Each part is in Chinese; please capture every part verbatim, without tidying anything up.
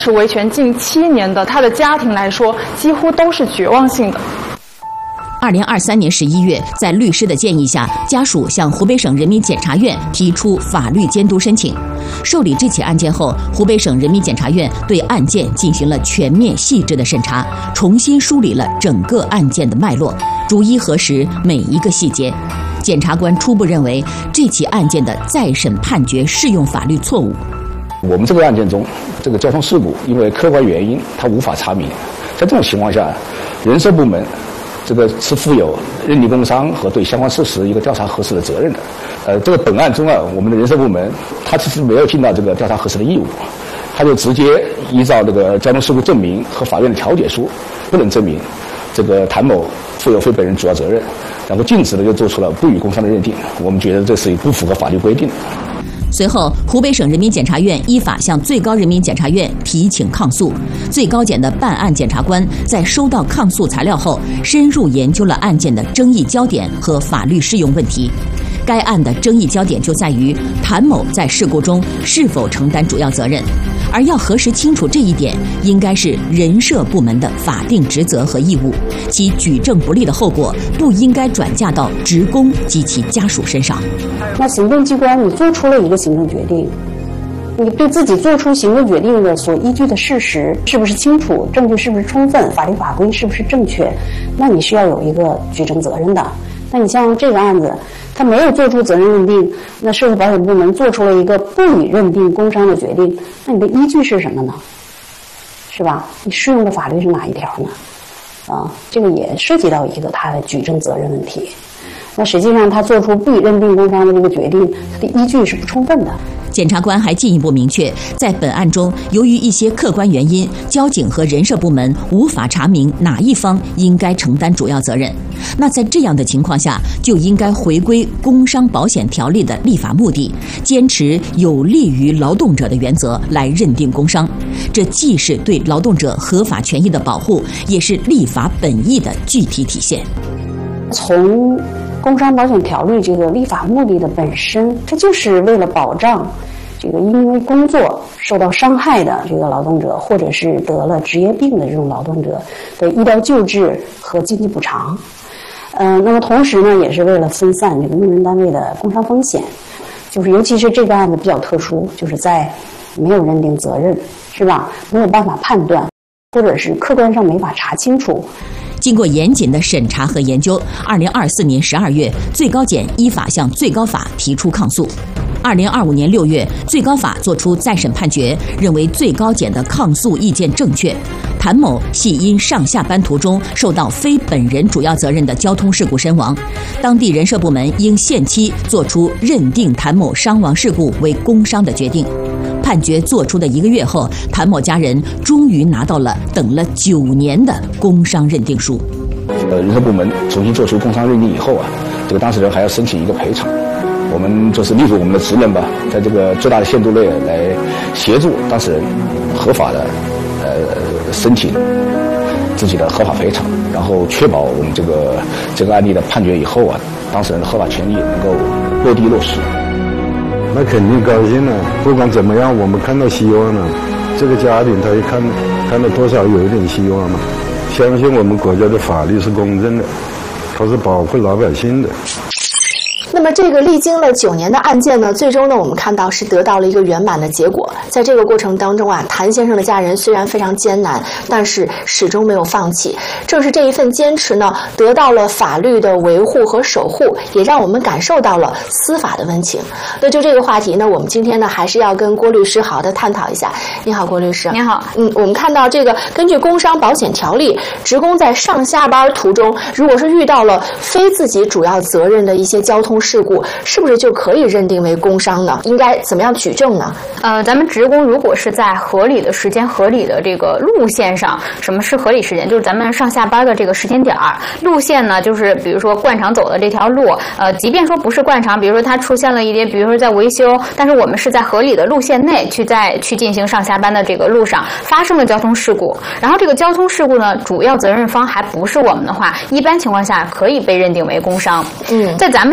是维权近七年的他的家庭来说，几乎都是绝望性的。 二零二三年十一月，在律师的建议下，家属向湖北省人民检察院提出法律监督申请。受理这起案件后，湖北省人民检察院对案件进行了全面细致的审查，重新梳理了整个案件的脉络，逐一核实每一个细节。检察官初步认为，这起案件的再审判决适用法律错误。 我们这个案件中，这个交通事故因为客观原因它无法查明，在这种情况下，人社部门这个是负有认定工伤和对相关事实一个调查核实的责任的。呃，这个本案中啊，我们的人社部门他其实没有尽到这个调查核实的义务，他就直接依照这个交通事故证明和法院的调解书，不能证明这个谭某负有非本人主要责任，然后径直的就做出了不予工伤的认定。我们觉得这是不符合法律规定的。 随后，湖北省人民检察院依法向最高人民检察院提请抗诉。最高检的办案检察官在收到抗诉材料后，深入研究了案件的争议焦点和法律适用问题。该案的争议焦点就在于谭某在事故中是否承担主要责任，而要核实清楚这一点，应该是人社部门的法定职责和义务，其举证不利的后果不应该转嫁到职工及其家属身上。 那行政机关你做出了一个行政决定，你对自己做出行政决定的所依据的事实是不是清楚，证据是不是充分，法律法规是不是正确，那你是要有一个举证责任的。那你像这个案子，他没有做出责任认定，那社会保险部门做出了一个不予认定工伤的决定，那你的依据是什么呢？是吧？你适用的法律是哪一条呢？啊，这个也涉及到一个他的举证责任问题。那实际上他做出不予认定工伤的这个决定，他的依据是不充分的。 检察官还进一步明确，在本案中，由于一些客观原因，交警和人社部门无法查明哪一方应该承担主要责任。那在这样的情况下，就应该回归工伤保险条例的立法目的，坚持有利于劳动者的原则来认定工伤。这既是对劳动者合法权益的保护，也是立法本意的具体体现。 从工伤保险条例这个立法目的的本身，这就是为了保障这个因为工作受到伤害的这个劳动者，或者是得了职业病的这种劳动者的医疗救治和经济补偿。嗯、呃，那么同时呢，也是为了分散这个用人单位的工伤风险。就是尤其是这个案子比较特殊，就是在没有认定责任，是吧？没有办法判断，或者是客观上没法查清楚。 经过严谨的审查和研究，二零二四年十二月，最高检依法向最高法提出抗诉。二零二五年六月，最高法作出再审判决，认为最高检的抗诉意见正确。谭某系因上下班途中受到非本人主要责任的交通事故身亡，当地人社部门应限期作出认定谭某伤亡事故为工伤的决定。判决作出的一个月后，谭某家人终于拿到了等了九年的工伤认定书。 呃，人社部门重新做出工伤认定以后啊，这个当事人还要申请一个赔偿。我们就是利用我们的职能吧，在这个最大的限度内来协助当事人合法的呃申请自己的合法赔偿，然后确保我们这个这个案例的判决以后啊，当事人的合法权益能够落地落实。 那肯定高兴了，不管怎么样，我们看到希望了。这个家庭他也看看到多少有一点希望嘛，相信我们国家的法律是公正的，它是保护老百姓的。 那么这个历经了九年的案件呢，最终呢，我们看到是得到了一个圆满的结果。在这个过程当中啊，谭先生的家人虽然非常艰难，但是始终没有放弃。正是这一份坚持呢，得到了法律的维护和守护，也让我们感受到了司法的温情。那就这个话题呢，我们今天呢，还是要跟郭律师好好的探讨一下。你好，郭律师。 你好。 嗯，我们看到这个，根据工伤保险条例，职工在上下班途中，如果是遇到了非自己主要责任的一些交通事故，是不是就可以认定为工伤呢？应该怎么样举证呢？ 呃，咱们职工如果是在合理的时间、合理的这个路线上，什么是合理时间？就是咱们上下班的这个时间点儿。路线呢，就是比如说惯常走的这条路，呃，即便说不是惯常，比如说它出现了一些，比如说在维修，但是我们是在合理的路线内去在去进行上下班的这个路上发生了交通事故，然后这个交通事故呢，主要责任方还不是我们的话，一般情况下可以被认定为工伤。 嗯， 在咱们以前。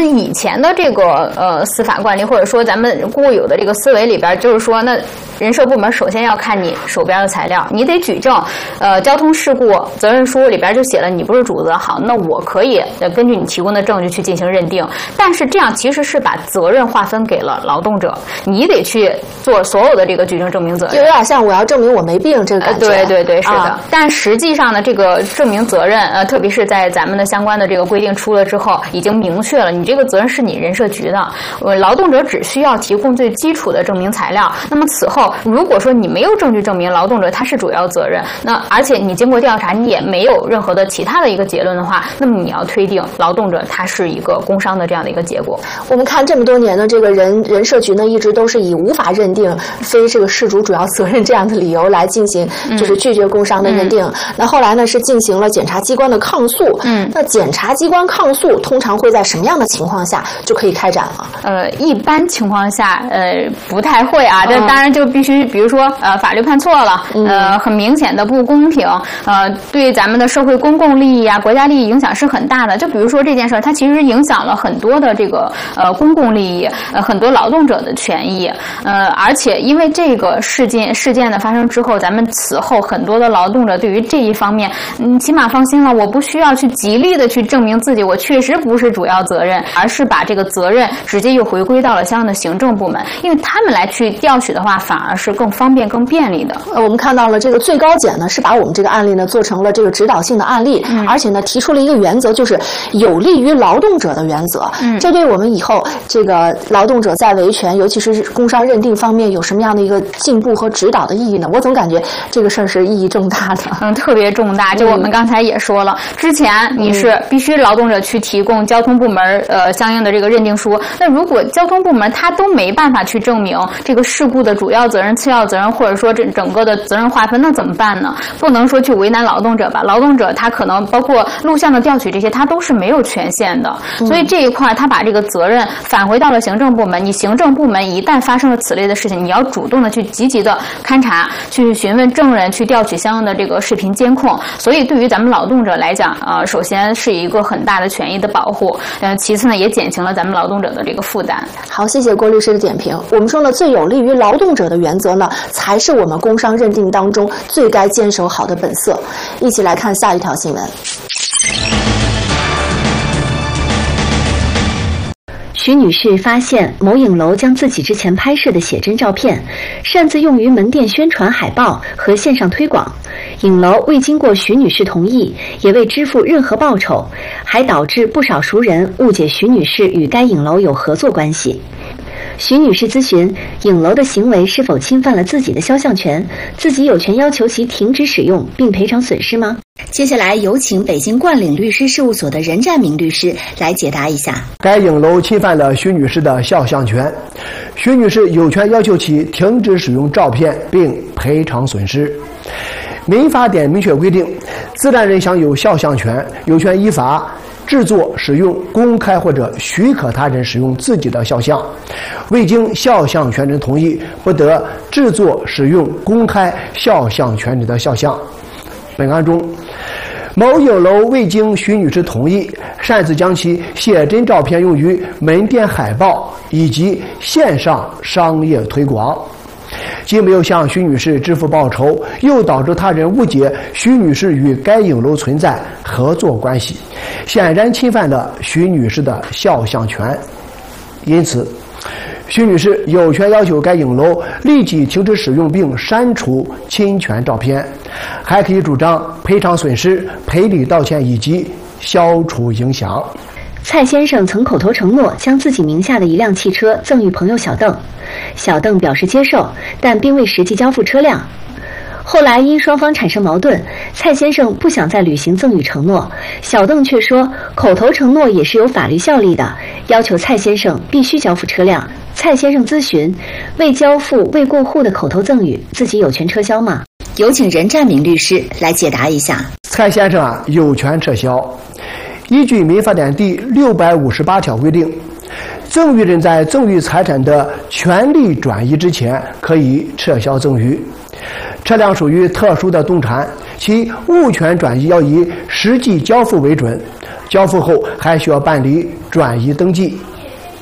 前的这个呃司法惯例，或者说咱们固有的这个思维里边，就是说，那人社部门首先要看你手边的材料，你得举证。呃，交通事故责任书里边就写了你不是主责，好，那我可以根据你提供的证据去进行认定。但是这样其实是把责任划分给了劳动者，你得去做所有的这个举证证明责任， 就有点像我要证明我没病这个感觉。 对对对，是的。 啊、 但实际上呢，这个证明责任，呃，特别是在咱们的相关的这个规定出了之后，已经明确了，你这个责任是你人社局的，呃，劳动者只需要提供最基础的证明材料。那么此后，如果说你没有证据证明劳动者他是主要责任，那而且你经过调查你也没有任何的其他的一个结论的话，那么你要推定劳动者他是一个工伤的这样的一个结果。 我们看这么多年呢，这个人人社局呢一直都是以无法认定非这个事主主要责任这样的理由来进行，就是拒绝工伤的认定。嗯、那后来呢是进行了检察机关的抗诉。嗯，那检察机关抗诉通常会在什么样的情况下就可以开展了？ 呃，一般情况下，呃，不太会啊。这当然就必须，比如说，呃，法律判错了，呃，很明显的不公平，呃，对咱们的社会公共利益啊、国家利益影响是很大的。就比如说这件事儿，它其实影响了很多的这个呃公共利益，呃，很多劳动者的权益，呃，而且因为这个事件事件的发生之后，咱们此后很多的劳动者对于这一方面，嗯，起码放心了，我不需要去极力的去证明自己我确实不是主要责任，而是把这个责任直接又回归到了相应的行政部门，因为他们来去调取的话，反而是更方便、更便利的。 呃，我们看到了这个最高检呢，是把我们这个案例呢做成了这个指导性的案例，嗯、而且呢提出了一个原则，就是有利于劳动者的原则。嗯，这对我们以后这个劳动者在维权，尤其是工伤认定方面有什么样的一个进步和指导的意义呢？我总感觉这个事儿是意义重大的， 嗯，特别重大。就我们刚才也说了，嗯、之前你是必须劳动者去提供交通部门呃相应的这个认定书，那如果交通部门他都没办法去证明这个事故的主要责任、次要责任，或者说这整个的责任划分，那怎么办呢？不能说去为难劳动者吧？劳动者他可能包括录像的调取这些，他都是没有权限的，嗯、所以这一块他把这个责任返回到了行政部门。你行政部门一旦发生了此类的事情，你要主动的去积极的勘查，去询问证人，去调取相应的这个视频监控。所以对于咱们劳动者来讲，呃，首先是一个很大的权益的保护，呃，其次呢也减轻了咱们劳动者的这个负担。 好，谢谢郭律师的点评。我们说呢，最有利于劳动者的原则呢，才是我们工伤认定当中最该坚守好的本色。一起来看下一条新闻。 徐女士发现某影楼将自己之前拍摄的写真照片擅自用于门店宣传海报和线上推广，影楼未经过徐女士同意，也未支付任何报酬，还导致不少熟人误解徐女士与该影楼有合作关系。徐女士咨询影楼的行为是否侵犯了自己的肖像权，自己有权要求其停止使用并赔偿损失吗？ 接下来有请北京冠岭律师事务所的任占明律师来解答一下。 该影楼侵犯了徐女士的肖像权，徐女士有权要求其停止使用照片并赔偿损失。民法典明确规定，自然人享有肖像权，有权依法制作、使用、公开或者许可他人使用自己的肖像，未经肖像权人同意，不得制作、使用、公开肖像权人的肖像。本案中，某影楼未经徐女士同意，擅自将其写真照片用于门店海报以及线上商业推广，既没有向徐女士支付报酬，又导致他人误解徐女士与该影楼存在合作关系，显然侵犯了徐女士的肖像权。因此，徐女士有权要求该影楼立即停止使用并删除侵权照片，还可以主张赔偿损失、赔礼道歉以及消除影响。 蔡先生曾口头承诺将自己名下的一辆汽车赠予朋友小邓，小邓表示接受，但并未实际交付车辆。后来因双方产生矛盾，蔡先生不想再履行赠与承诺，小邓却说口头承诺也是有法律效力的，要求蔡先生必须交付车辆。蔡先生咨询，未交付未过户的口头赠与，自己有权撤销吗？ 有请任占明律师来解答一下。 蔡先生啊，有权撤销。依据民法典第六百五十八条规定，赠与人在赠与财产的权利转移之前，可以撤销赠与。车辆属于特殊的动产，其物权转移要以实际交付为准，交付后还需要办理转移登记。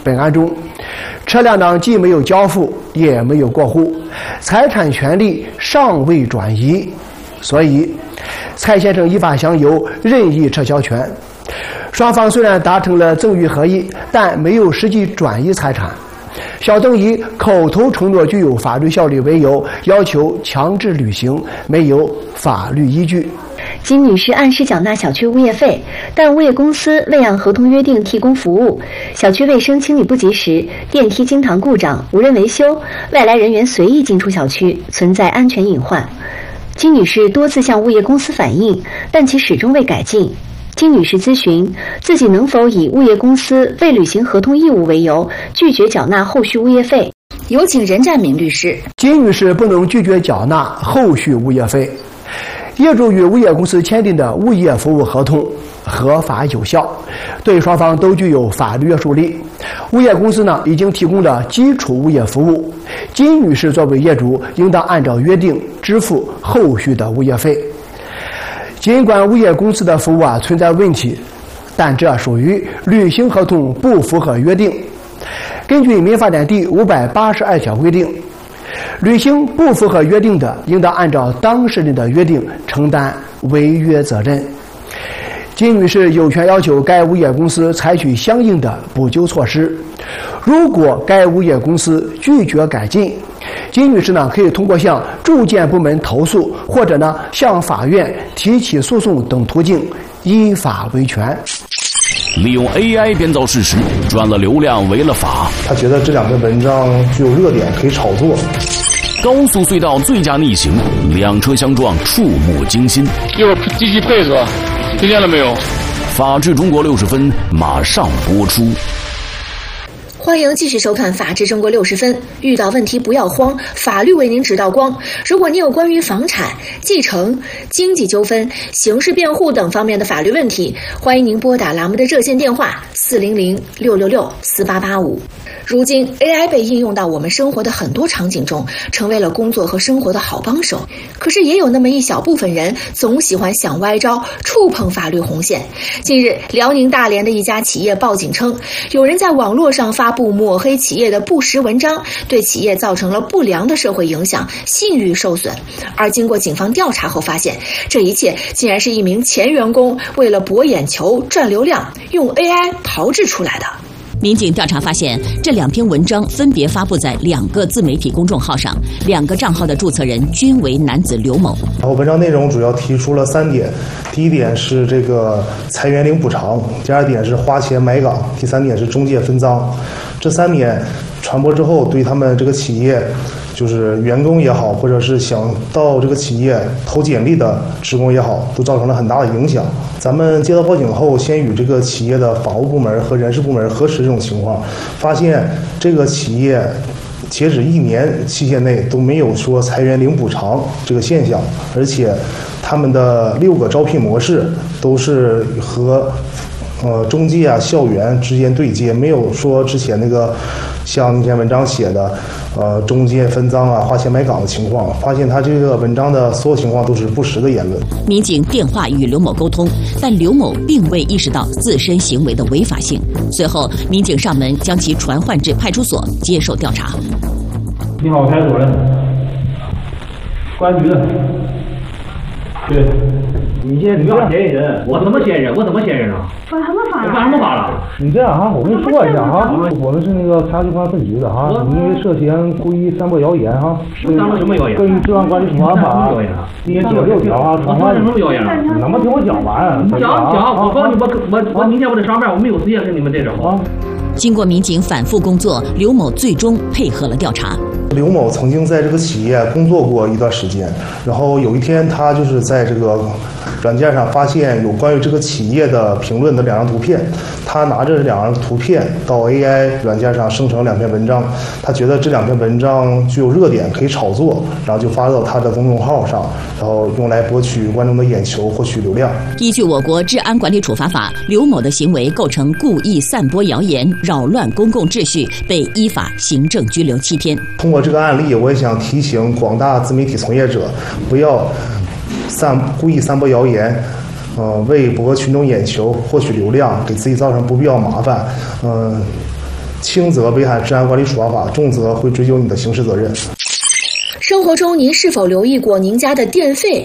本案中，车辆呢既没有交付，也没有过户，财产权利尚未转移，所以蔡先生依法享有任意撤销权。双方虽然达成了赠与合议，但没有实际转移财产。小邓以口头承诺具有法律效力为由，要求强制履行，没有法律依据。 金女士按时缴纳小区物业费，但物业公司未按合同约定提供服务，小区卫生清理不及时，电梯经常故障，无人维修，外来人员随意进出小区，存在安全隐患。金女士多次向物业公司反映，但其始终未改进。金女士咨询自己能否以物业公司未履行合同义务为由，拒绝缴纳后续物业费。 有请任占明律师。 金女士不能拒绝缴纳后续物业费。业主与物业公司签订的物业服务合同合法有效，对双方都具有法律约束力。物业公司呢已经提供了基础物业服务，金女士作为业主，应当按照约定支付后续的物业费。尽管物业公司的服务啊存在问题，但这属于履行合同不符合约定。根据民法典第五百八十二条规定，履行不符合约定的，应当按照当事人的约定承担违约责任。金女士有权要求该物业公司采取相应的补救措施。如果该物业公司拒绝改进，金女士呢可以通过向住建部门投诉，或者呢向法院提起诉讼等途径依法维权。 利用 A I 编造事实，赚了流量，违了法。 他觉得这两篇文章具有热点，可以炒作。 高速隧道醉驾逆行，两车相撞，触目惊心。 一会儿积极配合，听见了没有？ 法治中国六十分马上播出。 欢迎继续收看《法治中国六十分》，遇到问题不要慌，法律为您指道光。如果你有关于房产、继承、经济纠纷、刑事辩护等方面的法律问题，欢迎您拨打栏目的热线电话四零零六六六四八八五。如今 A I 被应用到我们生活的很多场景中，成为了工作和生活的好帮手。可是也有那么一小部分人总喜欢想歪招，触碰法律红线。近日，辽宁大连的一家企业报警称，有人在网络上发布抹黑企业的不实文章，对企业造成了不良的社会影响，信誉受损。而经过警方调查后发现，这一切竟然是一名前员工为了博眼球、赚流量，用 A I 炮制出来的。 民警调查发现，这两篇文章分别发布在两个自媒体公众号上，两个账号的注册人均为男子刘某。 然后文章内容主要提出了三点：第一点是这个裁员零补偿，第二点是花钱买岗，第三点是中介分赃。这三点传播之后，对他们这个企业，就是员工也好，或者是想到这个企业投简历的职工也好，都造成了很大的影响。咱们接到报警后，先与这个企业的法务部门和人事部门核实这种情况，发现这个企业截止一年期限内都没有说裁员零补偿这个现象，而且他们的六个招聘模式都是和呃中介啊、校园之间对接，没有说之前那个像那篇文章写的呃中介分赃啊、花钱买岗的情况。发现他这个文章的所有情况都是不实的言论。 民警电话与刘某沟通，但刘某并未意识到自身行为的违法性。随后，民警上门将其传唤至派出所接受调查。 你好，派出所的，公安局的。对，你现在主要嫌疑人，我怎么嫌疑人？我怎么嫌疑人啊？ 犯什么法？ 我犯什么法了？ 你这样哈，我跟你说一下哈， 我们是那个查区公安分局的哈，你因为涉嫌故意散播谣言哈， 散播什么谣言？ 根据《治安管理处罚法》第九十六条啊， 我说什么谣言了？ 你能不能听我讲完？ 讲讲，我告诉你，我我我明天我得上班，我没有时间跟你们在这啊。 经过民警反复工作，刘某最终配合了调查。 刘某曾经在这个企业工作过一段时间，然后有一天他就是在这个软件上发现有关于这个企业的评论的两张图片，他拿着两张图片到 A I 软件上生成两篇文章，他觉得这两篇文章具有热点，可以炒作，然后就发到他的公众号上，然后用来博取观众的眼球，获取流量。 依据我国治安管理处罚法，刘某的行为构成故意散播谣言，扰乱公共秩序，被依法行政拘留七天。 通过这个案例，我也想提醒广大自媒体从业者，不要散故意散播谣言，呃，为博群众眼球、获取流量，给自己造成不必要麻烦，嗯、呃， 轻则违反治安管理处罚法，重则会追究你的刑事责任。 生活中您是否留意过您家的电费